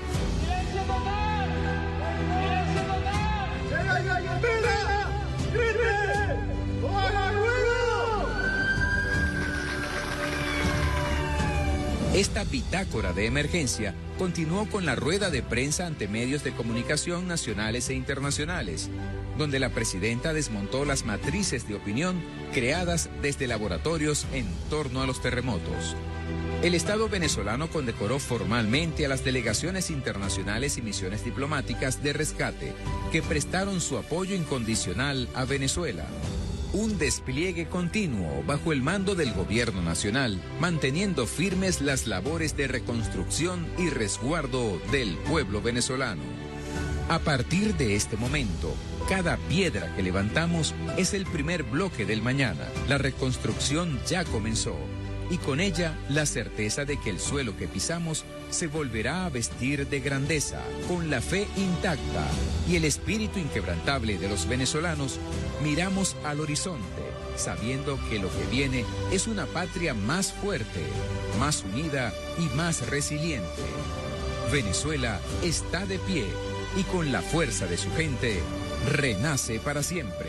Esta bitácora de emergencia continuó con la rueda de prensa ante medios de comunicación nacionales e internacionales, donde la presidenta desmontó las matrices de opinión creadas desde laboratorios en torno a los terremotos. El Estado venezolano condecoró formalmente a las delegaciones internacionales y misiones diplomáticas de rescate que prestaron su apoyo incondicional a Venezuela. Un despliegue continuo bajo el mando del gobierno nacional, manteniendo firmes las labores de reconstrucción y resguardo del pueblo venezolano. A partir de este momento, cada piedra que levantamos es el primer bloque del mañana. La reconstrucción ya comenzó. Y con ella la certeza de que el suelo que pisamos se volverá a vestir de grandeza, con la fe intacta y el espíritu inquebrantable de los venezolanos. Miramos al horizonte, sabiendo que lo que viene es una patria más fuerte, más unida y más resiliente. Venezuela está de pie y con la fuerza de su gente renace para siempre.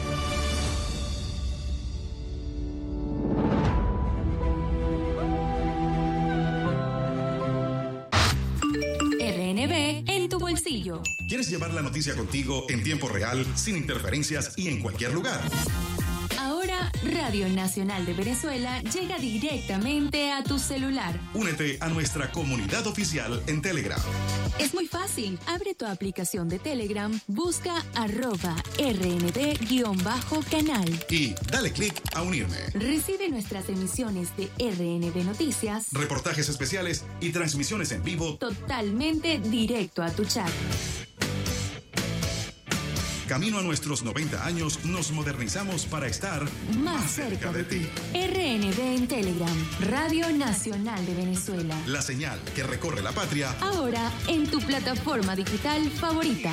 ¿Quieres llevar la noticia contigo en tiempo real, sin interferencias y en cualquier lugar? Ahora Ahora, Radio Nacional de Venezuela llega directamente a tu celular. Únete a nuestra comunidad oficial en Telegram. Es muy fácil. Abre tu aplicación de Telegram, busca arroba rnb-canal. Y dale clic a unirme. Recibe nuestras emisiones de R N B Noticias, reportajes especiales y transmisiones en vivo totalmente directo a tu chat. Camino a nuestros noventa años, nos modernizamos para estar más, más cerca, cerca de ti. R N B en Telegram, Radio Nacional de Venezuela. La señal que recorre la patria. Ahora en tu plataforma digital favorita.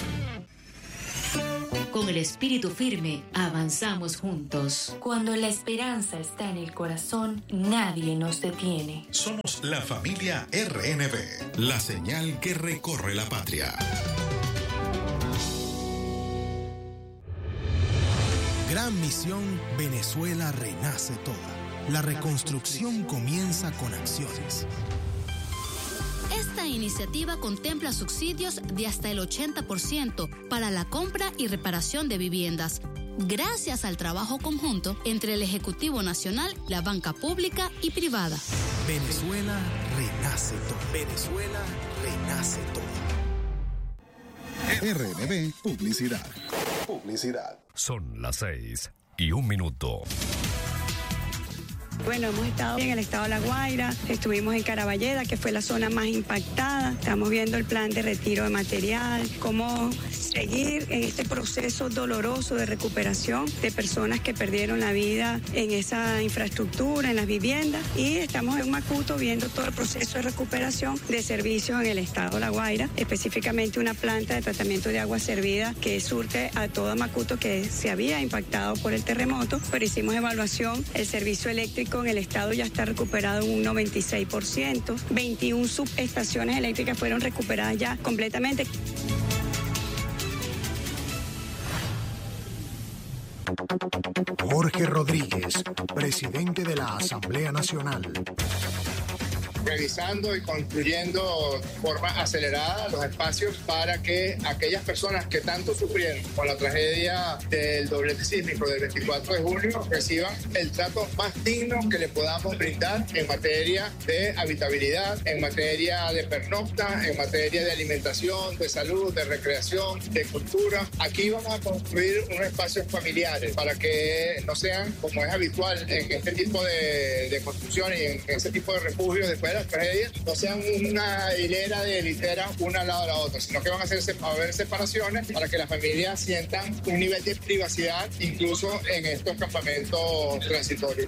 Con el espíritu firme, avanzamos juntos. Cuando la esperanza está en el corazón, nadie nos detiene. Somos la familia R N B, la señal que recorre la patria. Gran misión, Venezuela renace toda. La reconstrucción comienza con acciones. Esta iniciativa contempla subsidios de hasta el ochenta por ciento para la compra y reparación de viviendas, gracias al trabajo conjunto entre el Ejecutivo Nacional, la banca pública y privada. Venezuela renace todo. Venezuela renace todo. R N B Publicidad. Publicidad. Son las seis y un minuto. Bueno, hemos estado en el estado de La Guaira, estuvimos en Caraballeda, que fue la zona más impactada. Estamos viendo el plan de retiro de material, cómo seguir en este proceso doloroso de recuperación de personas que perdieron la vida en esa infraestructura, en las viviendas. Y estamos en Macuto viendo todo el proceso de recuperación de servicios en el estado de La Guaira, específicamente una planta de tratamiento de agua servida que surte a todo Macuto que se había impactado por el terremoto, pero hicimos evaluación, el servicio eléctrico en el estado ya está recuperado en un noventa y seis por ciento. veintiuna subestaciones eléctricas fueron recuperadas ya completamente. Jorge Rodríguez, presidente de la Asamblea Nacional. Revisando y construyendo de forma acelerada los espacios para que aquellas personas que tanto sufrieron con la tragedia del doblete sísmico del veinticuatro de junio reciban el trato más digno que le podamos brindar en materia de habitabilidad, en materia de pernocta, en materia de alimentación, de salud, de recreación, de cultura. Aquí vamos a construir unos espacios familiares para que no sean, como es habitual en este tipo de, de construcción y en ese tipo de refugios después de las tragedias, no sean una hilera de literas una al lado de la otra, sino que van a, hacer, a haber separaciones para que las familias sientan un nivel de privacidad incluso en estos campamentos transitorios.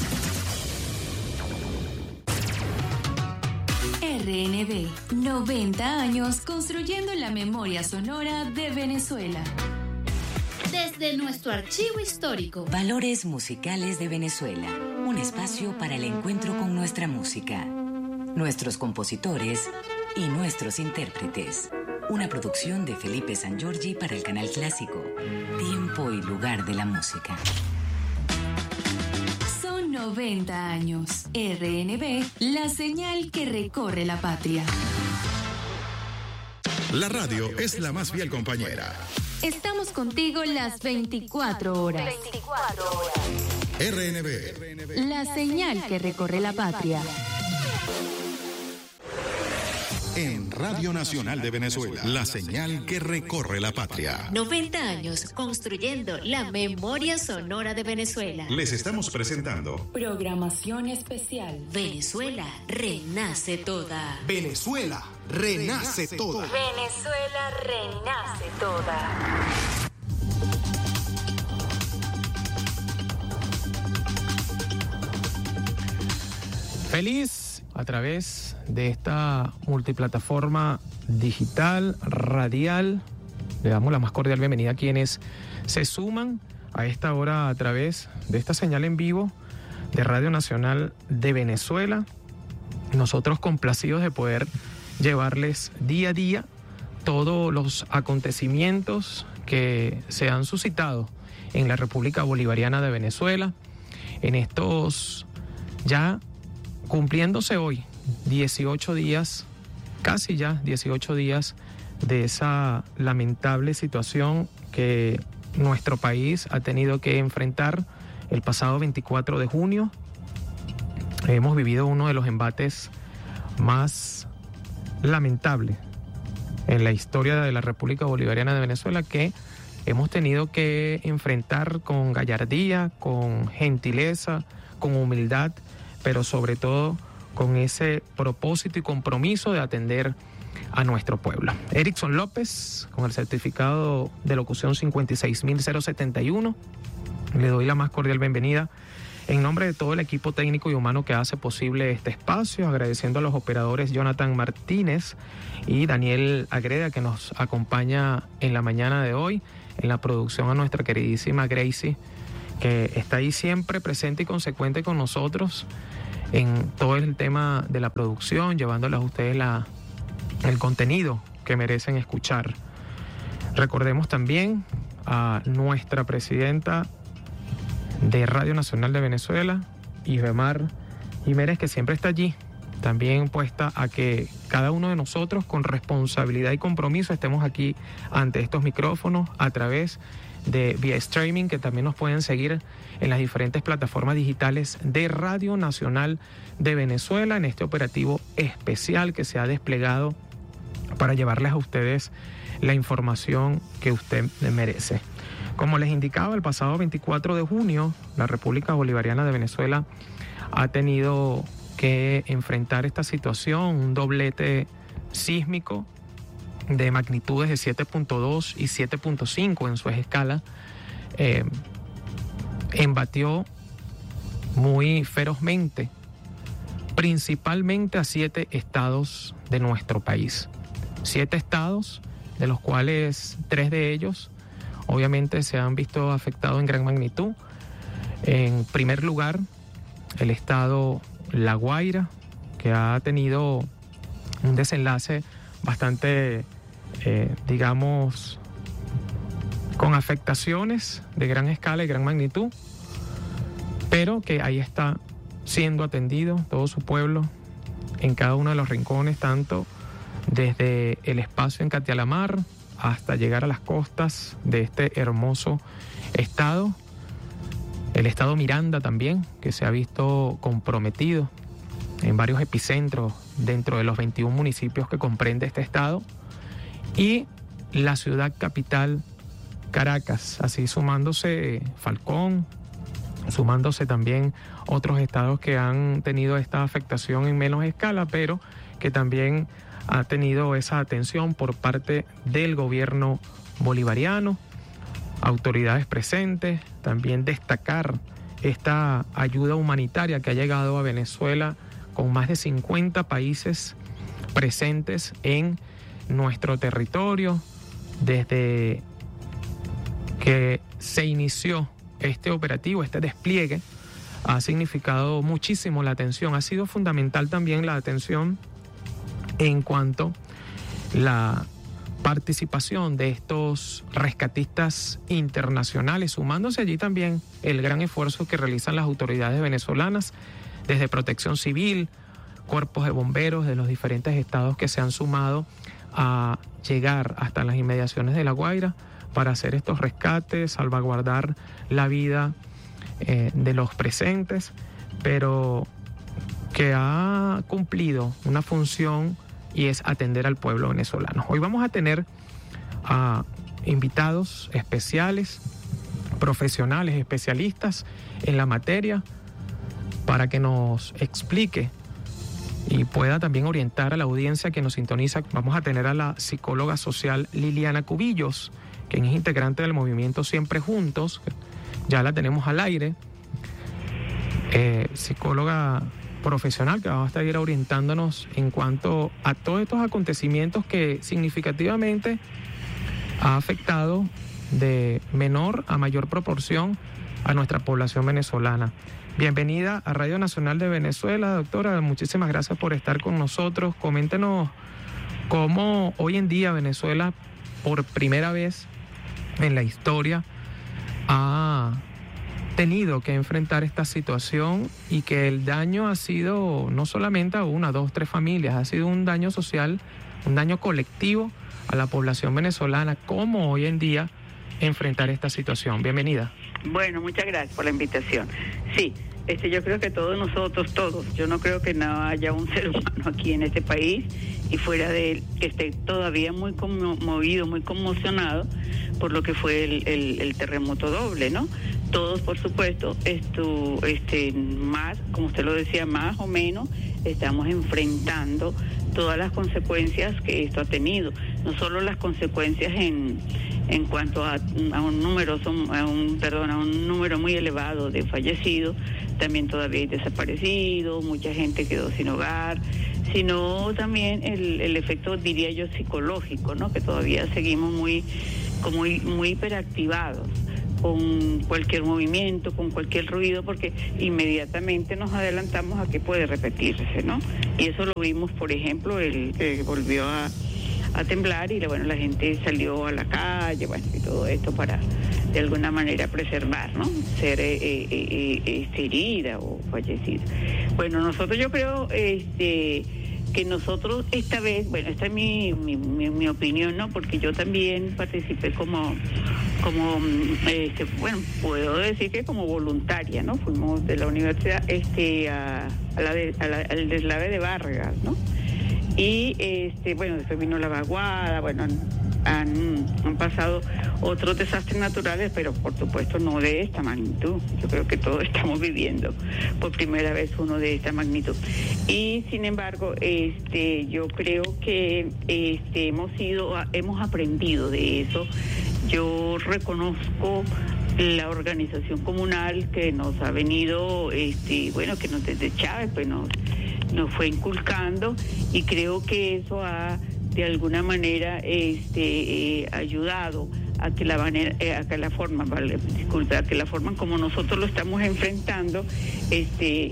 R N B, noventa años construyendo la memoria sonora de Venezuela. Desde nuestro archivo histórico. Valores musicales de Venezuela. Un espacio para el encuentro con nuestra música, nuestros compositores y nuestros intérpretes. Una producción de Felipe San Giorgi para el Canal Clásico. Tiempo y lugar de la música. Son noventa años. R N B, la señal que recorre la patria. La radio es la más fiel compañera. Estamos contigo las veinticuatro horas. veinticuatro horas. R N B. La señal que recorre la patria. En Radio Nacional de Venezuela, la señal que recorre la patria. noventa años construyendo la memoria sonora de Venezuela. Les estamos presentando programación especial. Venezuela renace toda. Venezuela renace toda. Venezuela renace toda. Feliz a través de esta multiplataforma digital, radial. Le damos la más cordial bienvenida a quienes se suman a esta hora a través de esta señal en vivo de Radio Nacional de Venezuela. Nosotros complacidos de poder llevarles día a día todos los acontecimientos que se han suscitado en la República Bolivariana de Venezuela en estos ya cumpliéndose hoy dieciocho días, casi ya dieciocho días de esa lamentable situación que nuestro país ha tenido que enfrentar el pasado veinticuatro de junio. Hemos vivido uno de los embates más lamentables en la historia de la República Bolivariana de Venezuela, que hemos tenido que enfrentar con gallardía, con gentileza, con humildad, pero sobre todo con ese propósito y compromiso de atender a nuestro pueblo. Erickson López, con el certificado de locución cincuenta y seis mil setenta y uno, le doy la más cordial bienvenida en nombre de todo el equipo técnico y humano que hace posible este espacio, agradeciendo a los operadores Jonathan Martínez y Daniel Agreda, que nos acompaña en la mañana de hoy, en la producción a nuestra queridísima Gracie, que está ahí siempre presente y consecuente con nosotros en todo el tema de la producción, llevándoles a ustedes la, el contenido que merecen escuchar. Recordemos también a nuestra presidenta de Radio Nacional de Venezuela, Isbemar Jiménez, que siempre está allí, también puesta a que cada uno de nosotros con responsabilidad y compromiso estemos aquí ante estos micrófonos a través de vía streaming, que también nos pueden seguir en las diferentes plataformas digitales de Radio Nacional de Venezuela, en este operativo especial que se ha desplegado para llevarles a ustedes la información que usted merece. Como les indicaba, el pasado veinticuatro de junio, la República Bolivariana de Venezuela ha tenido que enfrentar esta situación, un doblete sísmico de magnitudes de siete punto dos y siete punto cinco en su escala. Eh, embatió muy ferozmente, principalmente a siete estados de nuestro país. Siete estados, de los cuales tres de ellos obviamente se han visto afectados en gran magnitud. En primer lugar, el estado La Guaira, que ha tenido un desenlace bastante, eh, digamos, con afectaciones de gran escala y gran magnitud, pero que ahí está siendo atendido todo su pueblo en cada uno de los rincones, tanto desde el espacio en Catialamar hasta llegar a las costas de este hermoso estado. El estado Miranda también, que se ha visto comprometido en varios epicentros dentro de los veintiún municipios que comprende este estado. Y la ciudad capital, Caracas, así sumándose Falcón, sumándose también otros estados que han tenido esta afectación en menos escala, pero que también ha tenido esa atención por parte del gobierno bolivariano, autoridades presentes. También destacar esta ayuda humanitaria que ha llegado a Venezuela con más de cincuenta países presentes en nuestro territorio. Desde que se inició este operativo, este despliegue, ha significado muchísimo la atención. Ha sido fundamental también la atención en cuanto a la participación de estos rescatistas internacionales, sumándose allí también el gran esfuerzo que realizan las autoridades venezolanas, desde Protección Civil, cuerpos de bomberos de los diferentes estados que se han sumado a llegar hasta las inmediaciones de La Guaira para hacer estos rescates, salvaguardar la vida eh, de los presentes, pero que ha cumplido una función, y es atender al pueblo venezolano. Hoy vamos a tener a invitados especiales, profesionales, especialistas en la materia, para que nos explique y pueda también orientar a la audiencia que nos sintoniza. Vamos a tener a la psicóloga social Liliana Cubillos, quien es integrante del movimiento Siempre Juntos. Ya la tenemos al aire. Eh, psicóloga profesional que va a estar orientándonos en cuanto a todos estos acontecimientos que significativamente ha afectado de menor a mayor proporción a nuestra población venezolana. Bienvenida a Radio Nacional de Venezuela, doctora. Muchísimas gracias por estar con nosotros. Coméntenos cómo hoy en día Venezuela, por primera vez en la historia, ha tenido que enfrentar esta situación, y que el daño ha sido no solamente a una, dos, tres familias, ha sido un daño social, un daño colectivo a la población venezolana. ¿Cómo hoy en día enfrentar esta situación? Bienvenida. Bueno, muchas gracias por la invitación. Sí, este, yo creo que todos nosotros, todos, yo no creo que no haya un ser humano aquí en este país y fuera de él que esté todavía muy conmovido, muy conmocionado por lo que fue el, el, el terremoto doble, ¿no? Todos, por supuesto, esto, este, más, como usted lo decía, más o menos, estamos enfrentando todas las consecuencias que esto ha tenido, no solo las consecuencias en en cuanto a, a un número a un perdón a un número muy elevado de fallecidos, también todavía hay desaparecidos, mucha gente quedó sin hogar, sino también el, el efecto, diría yo, psicológico, ¿no? Que todavía seguimos muy como muy, muy hiperactivados con cualquier movimiento, con cualquier ruido, porque inmediatamente nos adelantamos a que puede repetirse, ¿no? Y eso lo vimos, por ejemplo, el que volvió a a temblar y bueno, la gente salió a la calle, bueno, y todo esto para de alguna manera preservar, ¿no? Ser eh, eh, eh, herida o fallecida. Bueno, nosotros yo creo este que nosotros esta vez, bueno, esta es mi, mi, mi, mi opinión, ¿no? Porque yo también participé como, como este, bueno, puedo decir que como voluntaria, ¿no? Fuimos de la universidad este a, a la de, a la, al deslave de Vargas, ¿no? Y este bueno, después vino la vaguada, bueno, han, han, han pasado otros desastres naturales, pero por supuesto no de esta magnitud. Yo creo que todos estamos viviendo por primera vez uno de esta magnitud. Y sin embargo, este yo creo que este hemos sido, hemos aprendido de eso. Yo reconozco la organización comunal que nos ha venido, este bueno, que nos desde Chávez, pues nos nos fue inculcando, y creo que eso ha de alguna manera este eh, ayudado a que la manera eh, a que la forma vale, disculpe, a que la forma como nosotros lo estamos enfrentando este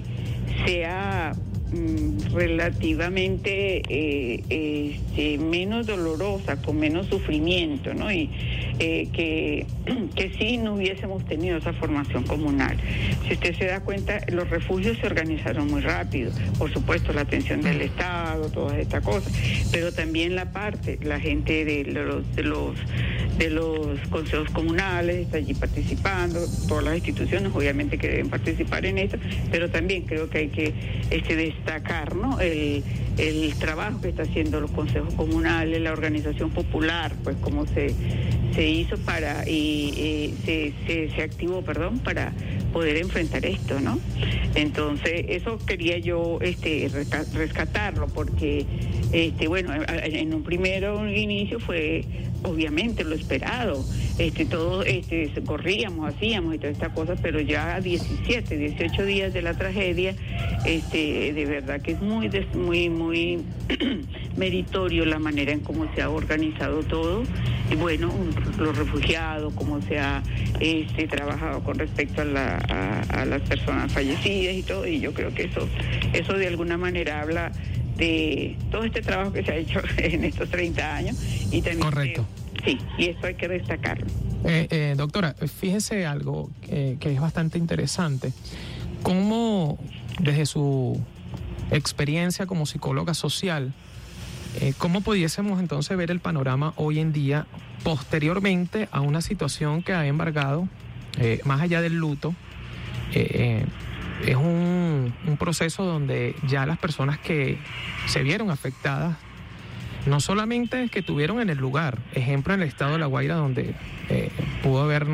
sea mm, relativamente eh, este, menos dolorosa, con menos sufrimiento, ¿no? Y eh, que, que sí no hubiésemos tenido esa formación comunal. Si usted se da cuenta, los refugios se organizaron muy rápido, por supuesto la atención del Estado, todas estas cosas, pero también la parte, la gente de los de los de los consejos comunales está allí participando, todas las instituciones obviamente que deben participar en esto, pero también creo que hay que este destacar, ¿no? el el trabajo que está haciendo los consejos comunales, la organización popular, pues cómo se se hizo para y eh, se, se se activó, perdón, para poder enfrentar esto, ¿no? Entonces eso quería yo este rescatarlo, porque este bueno, en un primero inicio fue obviamente lo esperado, este todos este corríamos, hacíamos y todas estas cosas, pero ya a diecisiete, dieciocho días de la tragedia, este de verdad que es muy muy muy meritorio la manera en cómo se ha organizado todo, y bueno, los refugiados, cómo se ha este trabajado con respecto a, la, a, a las personas fallecidas y todo, y yo creo que eso eso de alguna manera habla de todo este trabajo que se ha hecho en estos treinta años, y también correcto. Que, sí, y esto hay que destacarlo. Eh, eh, doctora, fíjese algo que, que es bastante interesante. ¿Cómo, desde su experiencia como psicóloga social, eh, cómo pudiésemos entonces ver el panorama hoy en día posteriormente a una situación que ha embargado, eh, más allá del luto? Eh, eh, es un, un proceso donde ya las personas que se vieron afectadas, no solamente que tuvieron en el lugar, ejemplo en el estado de La Guaira, donde eh, pudo haber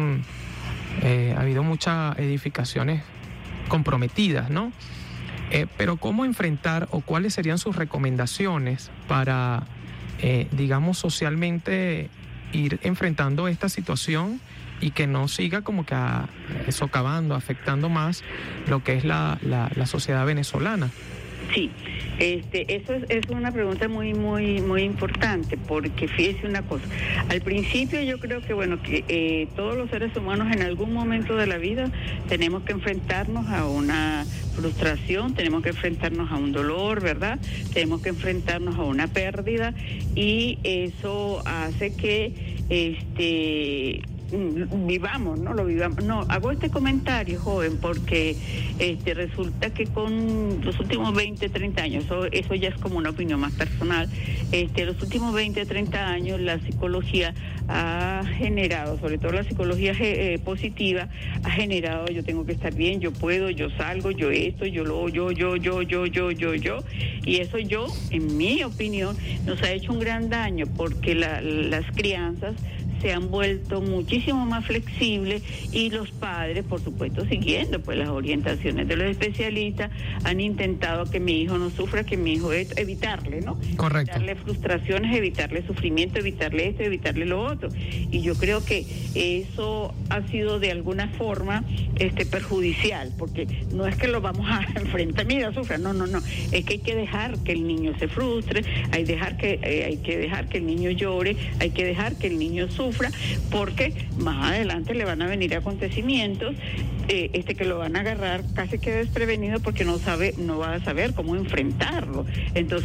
eh, habido muchas edificaciones comprometidas, ¿no? Eh, pero cómo enfrentar o cuáles serían sus recomendaciones para, eh, digamos, socialmente ir enfrentando esta situación y que no siga como que a, socavando, afectando más lo que es la, la, la sociedad venezolana. Sí, este, eso es, es una pregunta muy, muy, muy importante, porque fíjese una cosa. Al principio yo creo que, bueno, que eh, todos los seres humanos en algún momento de la vida tenemos que enfrentarnos a una frustración, tenemos que enfrentarnos a un dolor, ¿verdad? Tenemos que enfrentarnos a una pérdida, y eso hace que, este, vivamos, ¿no? Lo vivamos. No, hago este comentario, joven, porque este resulta que con los últimos veinte, treinta años, eso, eso ya es como una opinión más personal, este, los últimos veinte, treinta años la psicología ha generado, sobre todo la psicología eh, positiva, ha generado, yo tengo que estar bien, yo puedo, yo salgo, yo esto, yo lo, yo, yo, yo, yo, yo, yo, yo, y eso yo, en mi opinión, nos ha hecho un gran daño, porque la, las crianzas se han vuelto muchísimo más flexibles y los padres, por supuesto, siguiendo pues las orientaciones de los especialistas, han intentado que mi hijo no sufra, que mi hijo evitarle, ¿no? Correcto. Evitarle frustraciones, evitarle sufrimiento, evitarle esto, evitarle lo otro. Y yo creo que eso ha sido de alguna forma este perjudicial, porque no es que lo vamos a enfrentar, mira, sufra, no, no, no, es que hay que dejar que el niño se frustre, hay, dejar que, eh, hay que dejar que el niño llore, hay que dejar que el niño sufra, porque más adelante le van a venir acontecimientos eh, este que lo van a agarrar casi que desprevenido, porque no sabe, no va a saber cómo enfrentarlo. Entonces